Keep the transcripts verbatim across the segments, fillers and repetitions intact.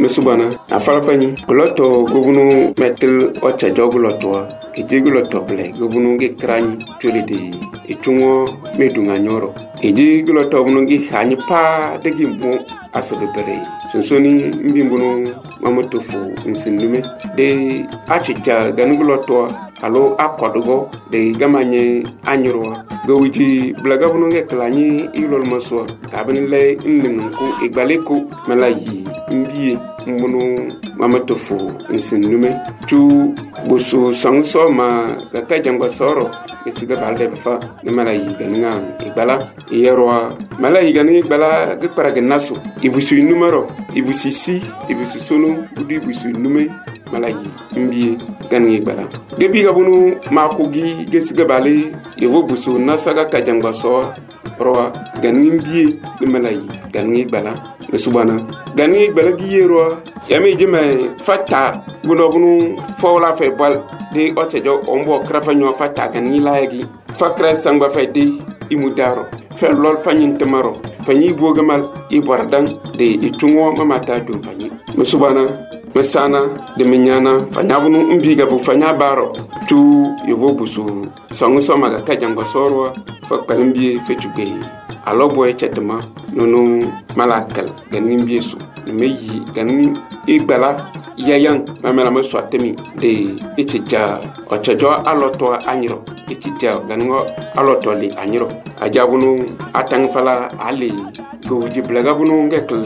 mesubana afala fanyi loto gubunu metel ocha joguloto ejiguloto ble gubunu ge krani tolede itungo medunga nyoro ejiguloto bunu ge hanyi pa degi mo asabere sonsoni mbimbunu mamotofu nsinlume de achicha ganuguloto alo akodugo de gamanye anyro gowiji blaga bunu ge klani ilol maso tabinle nningu igbaleko malayi mbiye mbunu mamatofu nsinlume tu busu sangso ma gaka jangwa soro esiga balde fa ne malayi ganinga igbala yerwa malayi ganinga igbala gakara gnasu ibusu numero ibusu si ibusu sonu budi ibusu nume malayi mbiye ganinga igbala gebi gabunu makogi gesiga bale yevo busu nasaga kajangwa so roa ganinga mbiye ne malayi ganinga igbala mesubana ganinga igbala giyero yami jime fata buno bunu fawla fe bal de otejo ombo krafanyo fata kan ni laagi fakra sangba fe de imudaro fe lol fanyin tamaro fanyi bogamal ibardan de itungo mamata dum fanyi musubana mesana de minyana fanyabunu umbiga bu fanya baro tu yovo busu sangu soma ga kajango sorwa fakpalimbi fetuge alobo e chetma nono malakal ganin biesu meyi ganin igbala yayan mamela maso atemi de ichija ochajo aloto anyiro ichija ganin aloto li anyiro ajabunu atang fala ali goji blaga bunu ngekl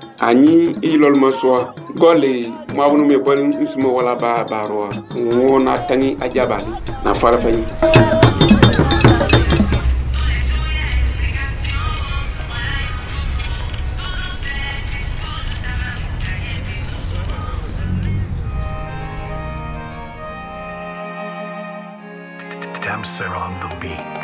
ani ilol maso gole mabunu me bon ismo wala ba baro wona tangi ajabali na fala fani Damser on the beat.